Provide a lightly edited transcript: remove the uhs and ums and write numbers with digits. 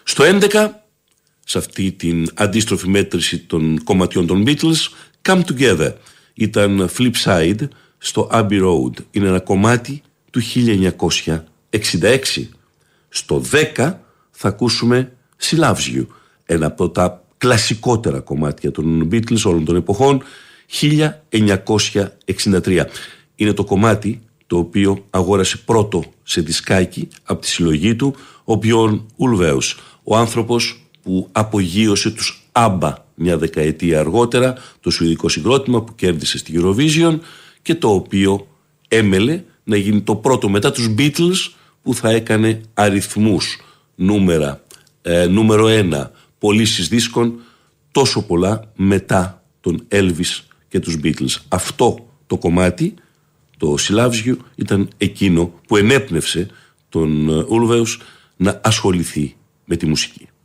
Στο 11, σε αυτή την αντίστροφη μέτρηση των κομματιών των Beatles, Come Together ήταν Flip Side στο Abbey Road. Είναι ένα κομμάτι του 1966. Στο 10 θα ακούσουμε She Loves You, ένα από τα κλασικότερα κομμάτια των Beatles όλων των εποχών, 1963. Είναι το κομμάτι το οποίο αγόρασε πρώτο σε δισκάκι από τη συλλογή του ο Björn Ulvaeus, ο άνθρωπος που απογείωσε τους ABBA μια δεκαετία αργότερα, το σουηδικό συγκρότημα που κέρδισε στη Eurovision και το οποίο έμελε να γίνει το πρώτο μετά τους Beatles που θα έκανε αριθμούς, νούμερο 1 πωλήσεις δίσκων τόσο πολλά μετά τον Elvis και τους Beatles. Αυτό το κομμάτι, το She Loves You, ήταν εκείνο που ενέπνευσε τον Ulvaeus να ασχοληθεί με τη μουσική.